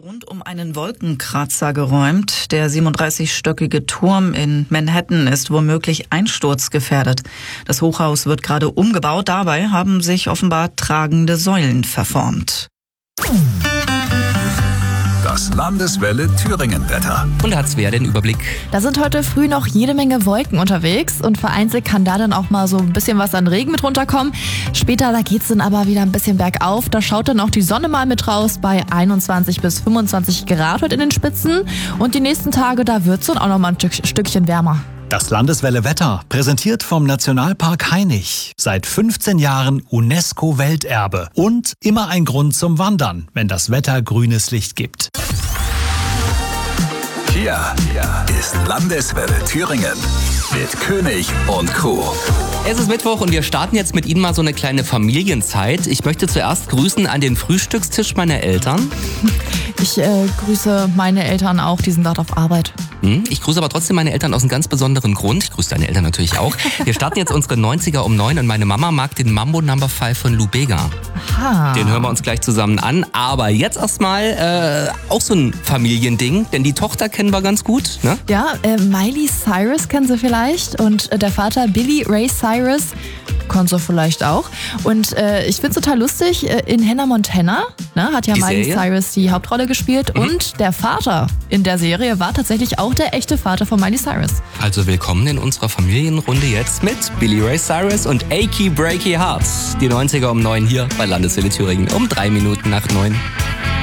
rund um einen Wolkenkratzer geräumt. Der 37-stöckige Turm in Manhattan ist womöglich einsturzgefährdet. Das Hochhaus wird gerade umgebaut. Dabei haben sich offenbar tragende Säulen verformt. Das Landeswelle Thüringen-Wetter. Und hat's wer den Überblick? Da sind heute früh noch jede Menge Wolken unterwegs und vereinzelt kann da dann auch mal so ein bisschen was an Regen mit runterkommen. Später, da geht's dann aber wieder ein bisschen bergauf. Da schaut dann auch die Sonne mal mit raus bei 21 bis 25 Grad heute in den Spitzen. Und die nächsten Tage, da wird's dann auch noch mal ein Stückchen wärmer. Das Landeswelle Wetter, präsentiert vom Nationalpark Hainich. Seit 15 Jahren UNESCO-Welterbe und immer ein Grund zum Wandern, wenn das Wetter grünes Licht gibt. Hier ist Landeswelle Thüringen mit König und Kuh. Es ist Mittwoch und wir starten jetzt mit Ihnen mal so eine kleine Familienzeit. Ich möchte zuerst grüßen an den Frühstückstisch meiner Eltern. Ich grüße meine Eltern auch, die sind gerade auf Arbeit. Ich grüße aber trotzdem meine Eltern aus einem ganz besonderen Grund. Ich grüße deine Eltern natürlich auch. Wir starten jetzt unsere 90er um 9 und meine Mama mag den Mambo No. 5 von Lou Bega. Aha. Den hören wir uns gleich zusammen an. Aber jetzt erstmal auch so ein Familiending, denn die Tochter kennen wir ganz gut, ne? Ja, Miley Cyrus kennen Sie vielleicht und der Vater Billy Ray Cyrus kennen Sie vielleicht auch. Und ich finde es total lustig, in Hannah Montana hat ja Die Miley Serie? Cyrus die Hauptrolle gespielt und der Vater in der Serie war tatsächlich auch der echte Vater von Miley Cyrus. Also willkommen in unserer Familienrunde jetzt mit Billy Ray Cyrus und Achy Breaky Hearts. Die 90er um 9 hier bei Landeswelle Thüringen um 3 Minuten nach 9.